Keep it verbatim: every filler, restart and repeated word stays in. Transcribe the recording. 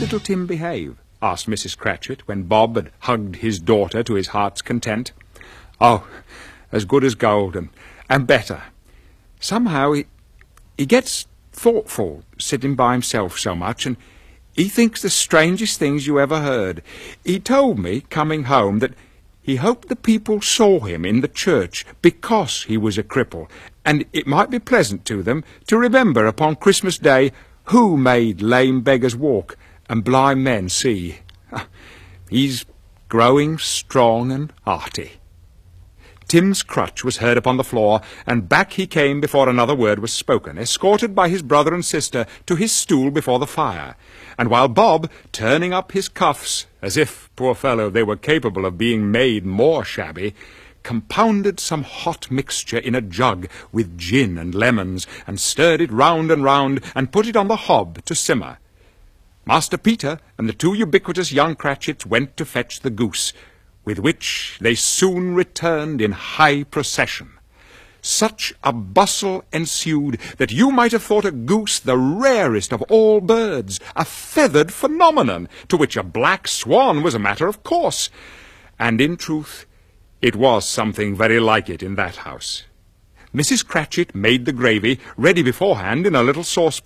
little Tim behave?" asked Missus Cratchit, when Bob had hugged his daughter to his heart's content. "Oh, as good as gold, and, and better. Somehow he, he gets thoughtful, sitting by himself so much, and he thinks the strangest things you ever heard. He told me, coming home, that he hoped the people saw him in the church because he was a cripple, and it might be pleasant to them to remember upon Christmas Day who made lame beggars walk and blind men see. He's growing strong and hearty." Tim's crutch was heard upon the floor, and back he came before another word was spoken, escorted by his brother and sister to his stool before the fire, and while Bob, turning up his cuffs, as if, poor fellow, they were capable of being made more shabby, compounded some hot mixture in a jug with gin and lemons, and stirred it round and round, and put it on the hob to simmer. Master Peter and the two ubiquitous young Cratchits went to fetch the goose, with which they soon returned in high procession. Such a bustle ensued that you might have thought a goose the rarest of all birds, a feathered phenomenon, to which a black swan was a matter of course. And in truth, it was something very like it in that house. Missus Cratchit made the gravy ready beforehand in a little saucepan,